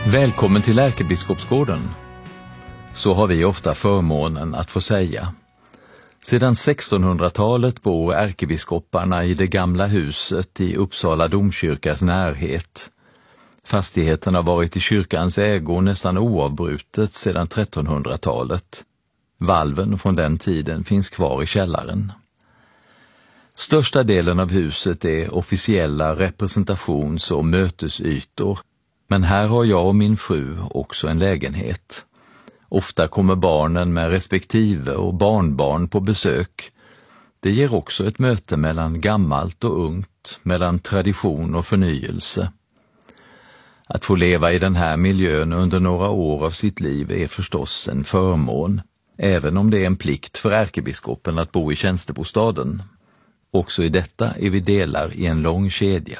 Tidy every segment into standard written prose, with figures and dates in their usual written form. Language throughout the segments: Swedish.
Välkommen till Ärkebiskopsgården. Så har vi ofta förmånen att få säga. Sedan 1600-talet bor ärkebiskoparna i det gamla huset i Uppsala domkyrkas närhet. Fastigheten har varit i kyrkans ägo nästan oavbrutet sedan 1300-talet. Valven från den tiden finns kvar i källaren. Största delen av huset är officiella representations- och mötesytor, men här har jag och min fru också en lägenhet. Ofta kommer barnen med respektive och barnbarn på besök. Det ger också ett möte mellan gammalt och ungt, mellan tradition och förnyelse. Att få leva i den här miljön under några år av sitt liv är förstås en förmån, även om det är en plikt för ärkebiskopen att bo i tjänstebostaden. Också i detta är vi delar i en lång kedja.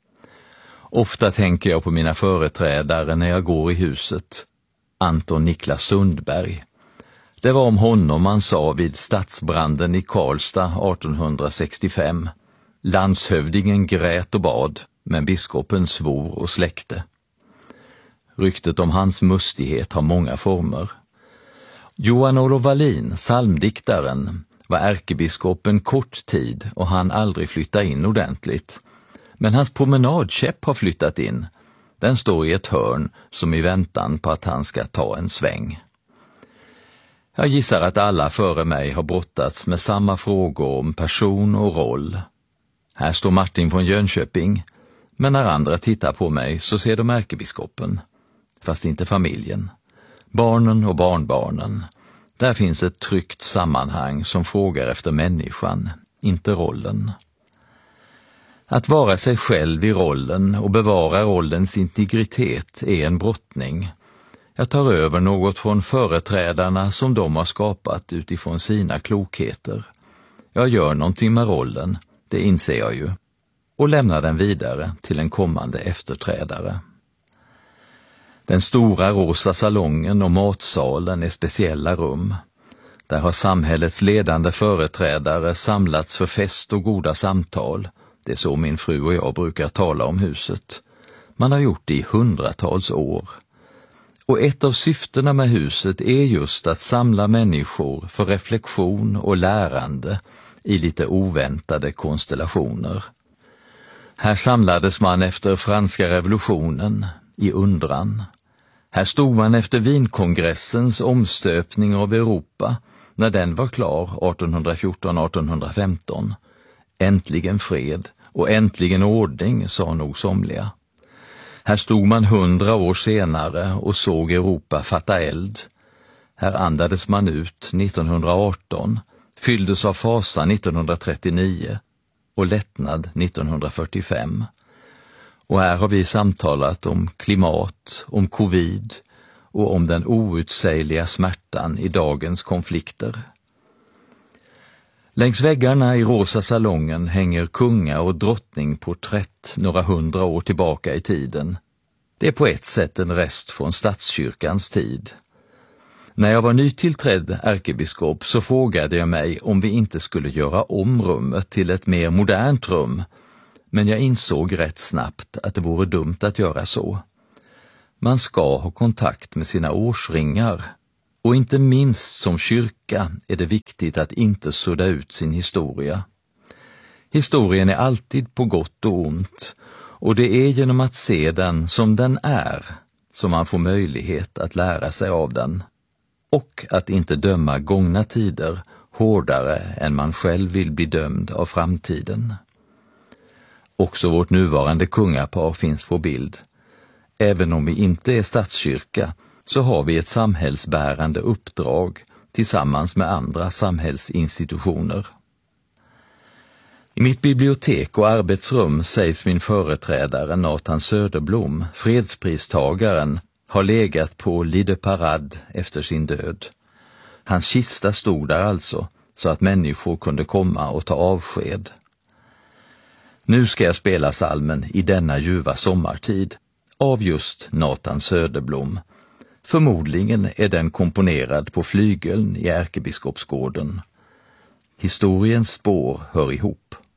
Ofta tänker jag på mina företrädare när jag går i huset. Anton Niklas Sundberg. Det var om honom man sa vid stadsbranden i Karlstad 1865. Landshövdingen grät och bad, men biskopen svor och släckte. Ryktet om hans mustighet har många former. Johan Olof Wallin, psalmdiktaren, var ärkebiskopen kort tid och han aldrig flytta in ordentligt. Men hans promenadkäpp har flyttat in. Den står i ett hörn som i väntan på att han ska ta en sväng. Jag gissar att alla före mig har brottats med samma frågor om person och roll. Här står Martin från Jönköping, men när andra tittar på mig så ser de ärkebiskopen. Fast inte familjen. Barnen och barnbarnen. Där finns ett tryggt sammanhang som frågar efter människan, inte rollen. Att vara sig själv i rollen och bevara rollens integritet är en brottning. Jag tar över något från företrädarna som de har skapat utifrån sina klokheter. Jag gör någonting med rollen, det inser jag ju, och lämnar den vidare till en kommande efterträdare. Den stora rosa salongen och matsalen är speciella rum. Där har samhällets ledande företrädare samlats för fest och goda samtal. Det är så min fru och jag brukar tala om huset. Man har gjort det i hundratals år. Och ett av syftena med huset är just att samla människor för reflektion och lärande i lite oväntade konstellationer. Här samlades man efter franska revolutionen, i undran. Här stod man efter Wienkongressens omstöpning av Europa, när den var klar 1814-1815. Äntligen fred och äntligen ordning, sa nog somliga. Här stod man 100 år senare och såg Europa fatta eld. Här andades man ut 1918, fylldes av fasa 1939 och lättnad 1945. Och här har vi samtalat om klimat, om covid och om den outsägliga smärtan i dagens konflikter. Längs väggarna i rosa salongen hänger kunga- och drottningporträtt några 100 år tillbaka i tiden. Det är på ett sätt en rest från statskyrkans tid. När jag var nytillträdd ärkebiskop så frågade jag mig om vi inte skulle göra om rummet till ett mer modernt rum. Men jag insåg rätt snabbt att det vore dumt att göra så. Man ska ha kontakt med sina årsringar. Och inte minst som kyrka är det viktigt att inte sudda ut sin historia. Historien är alltid på gott och ont, och det är genom att se den som den är som man får möjlighet att lära sig av den. Och att inte döma gångna tider hårdare än man själv vill bli dömd av framtiden. Också vårt nuvarande kungapar finns på bild. Även om vi inte är statskyrka så har vi ett samhällsbärande uppdrag tillsammans med andra samhällsinstitutioner. I mitt bibliotek och arbetsrum sägs min företrädare Nathan Söderblom, fredspristagaren, har legat på Lit de Parade efter sin död. Hans kista stod där alltså, så att människor kunde komma och ta avsked. Nu ska jag spela psalmen I denna ljuva sommartid av just Nathan Söderblom. Förmodligen är den komponerad på flygeln i Ärkebiskopsgården. Historiens spår hör ihop.